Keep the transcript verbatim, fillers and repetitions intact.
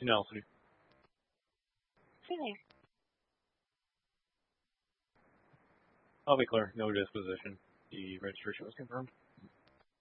Nelson. Hey there. I'll be clear. No disposition. The registration was confirmed.